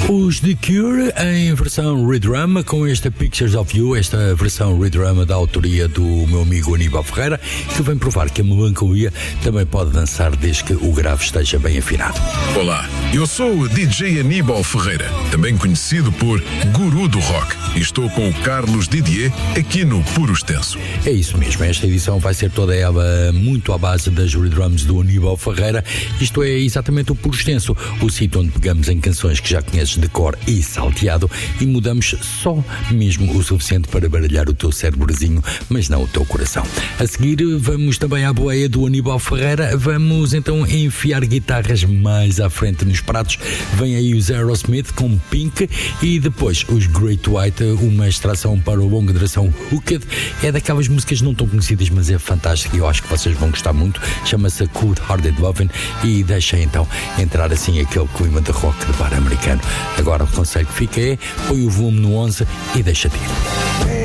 Os The Cure em versão Redrum, com esta Pictures of You, esta versão Redrum da autoria do meu amigo Aníbal Ferreira, que vem provar que a melancolia também pode dançar desde que o grave esteja bem afinado. Olá, eu sou o DJ Aníbal Ferreira, também conhecido por Guru do Rock, e estou com o Carlos Didier aqui no Puro Extenso. É isso mesmo, esta edição vai ser toda ela muito à base das Redrums do Aníbal Ferreira. Isto é exatamente o Puro Extenso, o sítio onde pegamos em canções que já conheces de cor e salteado e mudamos só mesmo o suficiente para baralhar o teu cérebrozinho, mas não o teu coração. A seguir vamos também à boleia do Aníbal Ferreira, vamos então enfiar guitarras mais à frente nos pratos. Vem aí os Aerosmith com Pink e depois os Great White, uma extração para o longa duração Hooked. É daquelas músicas não tão conhecidas, mas é fantástico e eu acho que vocês vão gostar muito. Chama-se Cold Hearted Lovin' e deixa então entrar assim aquele clima de rock de bar americano. Agora o conselho que fica é: põe o volume no 11 e deixa-te ir.